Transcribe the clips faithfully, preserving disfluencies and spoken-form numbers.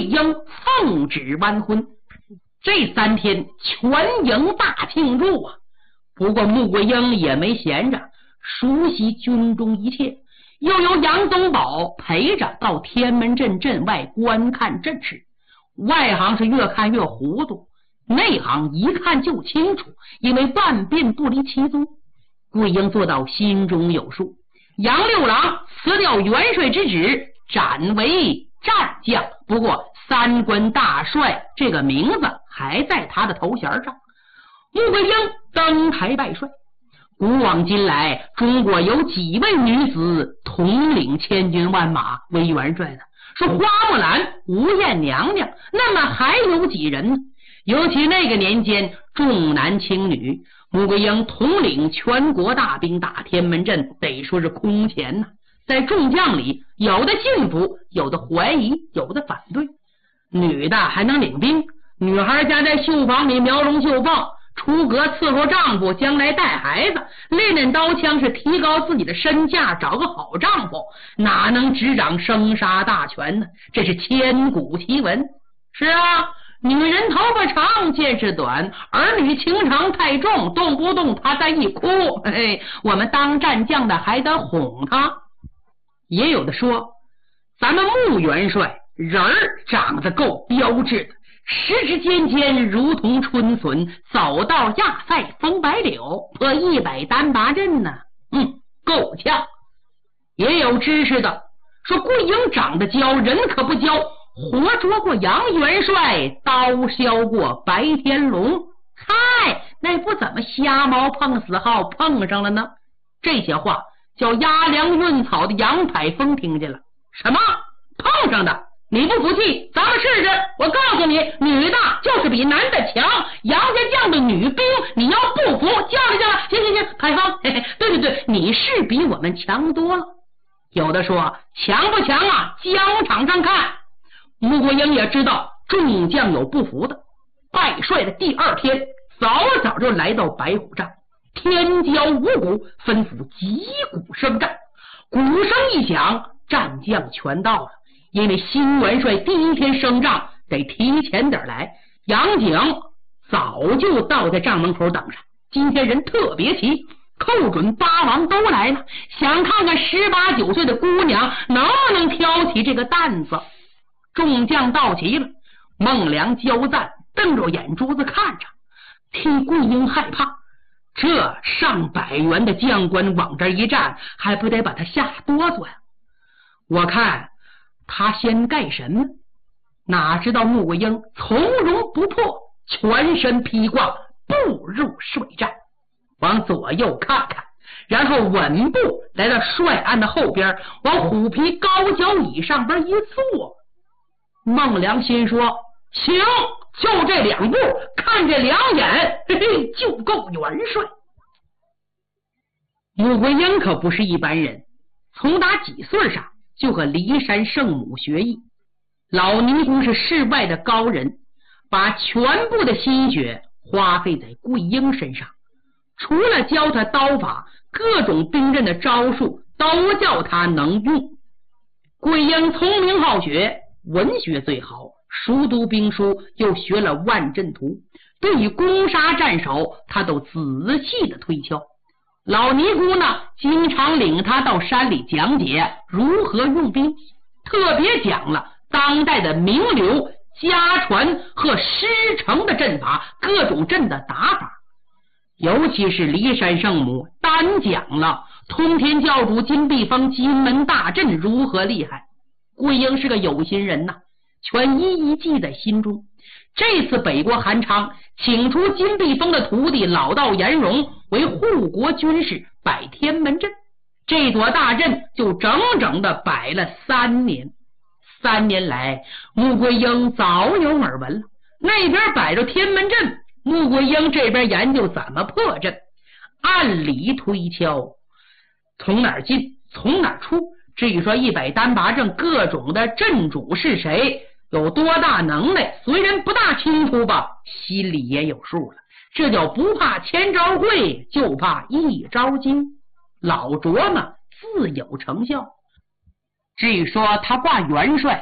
英奉旨完婚。这三天全营大庆祝啊！不过穆桂英也没闲着，熟悉军中一切，又有杨宗保陪着到天门阵阵外观看阵势。外行是越看越糊涂，内行一看就清楚，因为万变不离其宗。桂英做到心中有数，杨六郎辞掉元帅之职，斩为战将，不过三官大帅这个名字还在他的头衔上。穆桂英登台拜帅。古往今来，中国有几位女子统领千军万马为元帅的？是花木兰、吴艳娘娘，那么还有几人呢？尤其那个年间重男轻女，穆桂英统领全国大兵打天门阵，得说是空前呐、啊。在众将里，有的信服，有的怀疑，有的反对。女的还能领兵，女孩家在绣房里描龙绣凤，出阁伺候丈夫，将来带孩子，练练刀枪，是提高自己的身价，找个好丈夫，哪能执掌生杀大权呢？这是千古奇闻。是啊，女人头发长，见识短，儿女情长太重，动不动她再一哭，嘿，我们当战将的还得哄她。也有的说，咱们穆元帅人儿长得够标致的，时时间间如同春笋，走到亚塞风白柳，破一百单八阵呢，嗯，够呛。也有知识的说，桂英长得娇，人可不娇，活捉过杨元帅，刀削过白天龙，嗨，那不怎么瞎猫碰死耗碰上了呢？这些话叫压粮运草的杨排风听见了。什么碰上的？你不服气，咱们试试。我告诉你，女的就是比男的强，杨家将的女兵，你要不服，叫来叫来。行行行，排风，嘿嘿，对对对，你是比我们强多了。有的说强不强啊，疆场上看。穆桂英也知道众将有不服的，拜帅的第二天，早早就来到白虎帐，天骄五鼓，吩咐击鼓声战。鼓声一响，战将全到了。因为新元帅第一天升帐得提前点来，杨景早就到在帐门口等上。今天人特别齐，寇准八王都来了，想看看十八九岁的姑娘能不能挑起这个担子。众将到齐了，孟良交赞，瞪着眼珠子看着，替桂英害怕。这上百员的将官往这一站，还不得把他吓哆嗦呀？我看他先盖神呢，哪知道穆桂英从容不迫，全身披挂，步入水战，往左右看看，然后稳步来到帅案的后边，往虎皮高脚椅上边一坐。孟良心说，行，就这两步，看这两眼，嘿嘿，就够元帅。穆桂英可不是一般人，从打几岁上就和骊山圣母学艺。老尼姑是世外的高人，把全部的心血花费在桂英身上，除了教她刀法，各种兵刃的招数都叫她能用。桂英聪明好学，文学最好，熟读兵书，又学了万阵图，对于攻杀战守，她都仔细的推敲。老尼姑呢，经常领他到山里讲解如何用兵，特别讲了当代的名流、家传和师承的阵法，各种阵的打法。尤其是骊山圣母单讲了通天教主金碧峰金门大阵如何厉害。桂英是个有心人呐，全一一记在心中。这次北国韩昌请出金碧峰的徒弟老道颜荣为护国军师，摆天门阵。这座大阵就整整的摆了三年。三年来，穆桂英早有耳闻了。那边摆着天门阵，穆桂英这边研究怎么破阵，按理推敲，从哪儿进，从哪儿出。至于说一百单八阵各种的阵主是谁，有多大能耐，虽然不大清楚吧，心里也有数了。这叫不怕千招会，就怕一招精。老琢磨自有成效。至于说他挂元帅，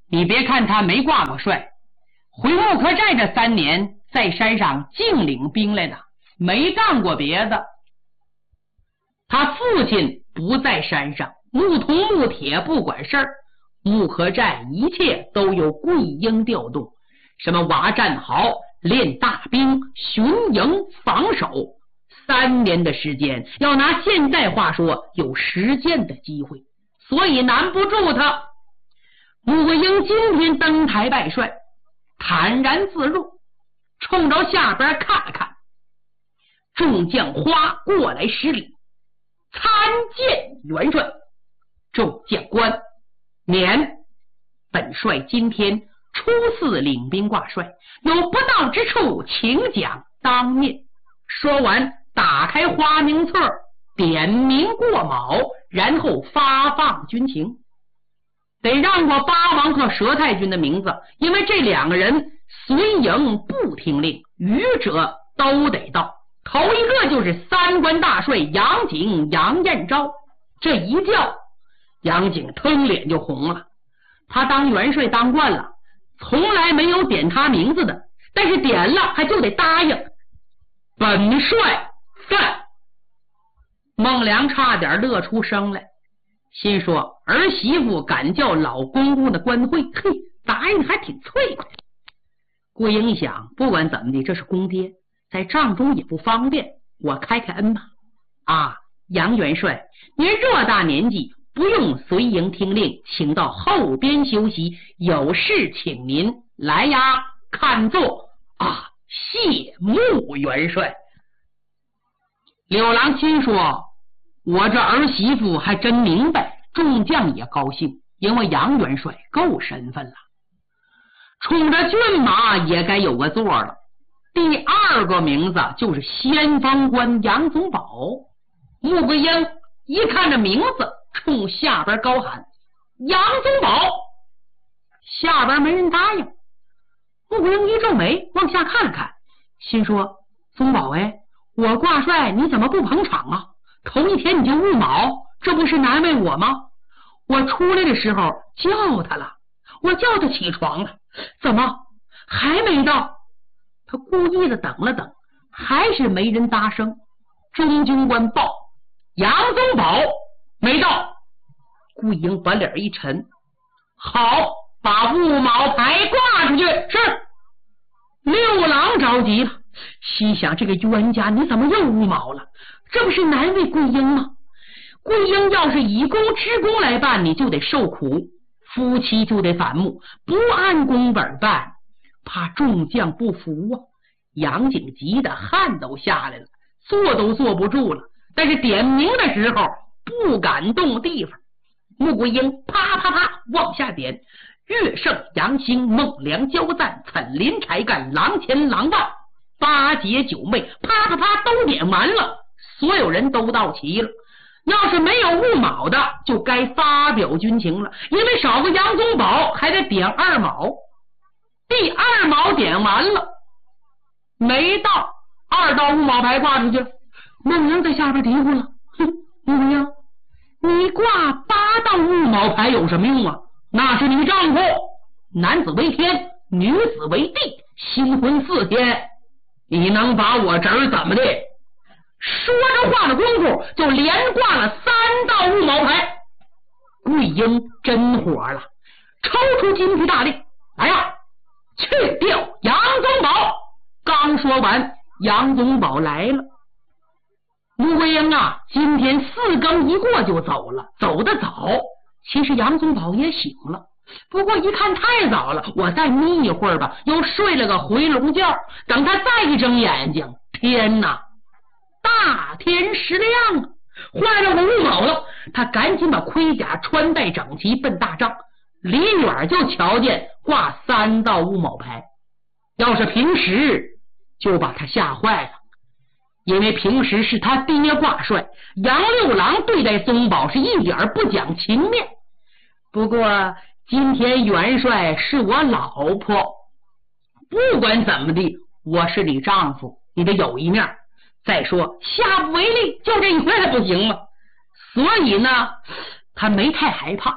你别看他没挂过帅，回木柯寨这三年在山上净领兵来的，没干过别的。他父亲不在山上，木铜木铁不管事儿，木柯寨一切都由桂英调动，什么挖战壕、练大兵、巡营、防守，三年的时间，要拿现代话说，有实践的机会，所以难不住他。穆桂英今天登台拜帅，坦然自若，冲着下边看了看，众将花过来十里，参见元帅。众将官免，本帅今天初次领兵挂帅，有不到之处，请讲当面。说完，打开花名册，点名过卯，然后发放军情。得让过八王和佘太君的名字，因为这两个人随营不听令，愚者都得到。头一个就是三官大帅杨景杨彦昭，这一叫杨景腾脸就红了。他当元帅当惯了，从来没有点他名字的，但是点了还就得答应。本帅在。孟良差点乐出声来，心说儿媳妇敢叫老公公的官会，嘿，答应还挺脆快。桂英一想，不管怎么的，这是公爹，在帐中也不方便，我开开恩吧。啊，杨元帅，您偌大年纪，不用随营听令，请到后边休息，有事请您来呀。看座啊，谢穆元帅。柳郎心说，我这儿媳妇还真明白，众将也高兴，因为杨元帅够身份了，冲着骏马也该有个座了。第二个名字就是先锋官杨宗保。穆桂英一看这名字，冲下边高喊杨宗保，下边没人答应。穆桂英一皱眉，往下看了看，心说，宗保哎，我挂帅你怎么不捧场啊？头一天你就误卯，这不是难为我吗？我出来的时候叫他了，我叫他起床了，怎么还没到？他故意的等了等，还是没人答声。中军官报杨宗保没到。桂英把脸一沉，好，把误卯牌挂出去。是。六郎着急了，心想这个冤家你怎么又误卯了？这不是难为桂英吗？桂英要是以公之功来办，你就得受苦，夫妻就得反目，不按公本办，怕众将不服啊。杨景急的汗都下来了，坐都坐不住了，但是点名的时候不敢动地方。穆桂英啪啪啪往下点，岳胜、杨兴、孟良、焦赞、岑林、柴干、郎前、郎万、八姐、九妹，啪啪啪都点完了，所有人都到齐了。要是没有误卯的，就该发表军情了，因为少个杨宗保还得点二卯。第二卯点完了，没到，二道误卯牌挂出去了。孟良在下边嘀咕了，哼，穆桂英，你挂八道误卯牌有什么用啊？那是你丈夫，男子为天，女子为地，新婚四天，你能把我侄儿怎么的？说着话的功夫，就连挂了三道误卯牌。桂英真火了，抽出金皮大令，来呀，去掉杨宗保。刚说完，杨宗保来了。穆桂英啊，今天四更一过就走了，走得早。其实杨宗保也醒了，不过一看太早了，我再眯一会儿吧，又睡了个回笼觉。等他再一睁眼睛，天哪，大天时亮啊！坏了，我误卯了。他赶紧把盔甲穿戴整齐，奔大帐。离远就瞧见挂三道误卯牌，要是平时就把他吓坏了，因为平时是他爹挂帅，杨六郎对待宗保是一点不讲情面。不过今天元帅是我老婆，不管怎么的，我是你丈夫，你得有一面。再说下不为例，就这一回还不行吗？所以呢，他没太害怕。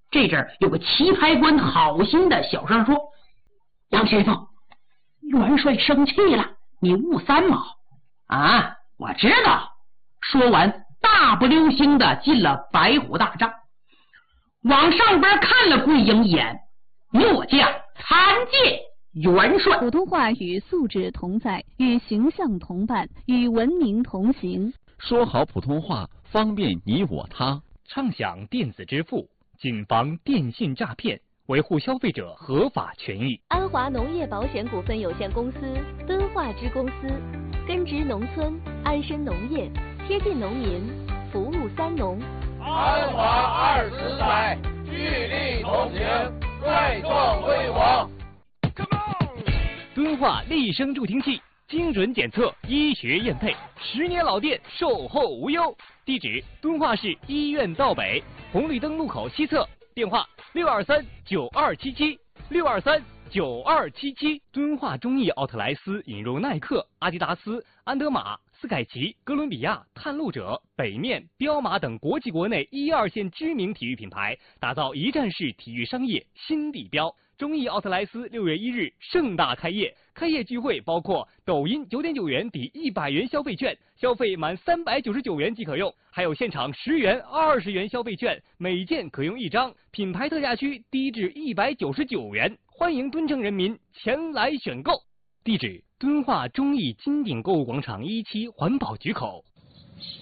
这阵儿有个棋牌官好心的小声说：“杨先生，元帅生气了，你误三毛啊！我知道。”说完，大步流星的进了白虎大帐，往上边看了桂英一眼，末将参见元帅。 普通话与素质同在，与形象同伴，与文明同行。 说好普通话，方便你我他。 畅享电子支付，谨防电信诈骗，维护消费者合法权益。 安华农业保险股份有限公司敦化支公司，根植农村，安身农业，贴近农民，服务三农。 安华二十载，聚力同行，再创辉煌。 敦化立声助听器，精准检测，医学验配，十年老店，售后无忧。地址：敦化市医院道北红绿灯路口西侧。电话：六二三九二七七六二三九二七七。敦化中艺奥特莱斯引入耐克、阿迪达斯、安德玛、斯凯奇、哥伦比亚、探路者、北面、彪马等国际国内一二线知名体育品牌，打造一站式体育商业新地标。中艺奥特莱斯六月一日盛大开业，开业聚会包括抖音九点九元抵一百元消费券，消费满三百九十九元即可用，还有现场十元、二十元消费券，每件可用一张，品牌特价区低至一百九十九元，欢迎敦城人民前来选购。地址：敦化中艺金鼎购物广场一期环保局口。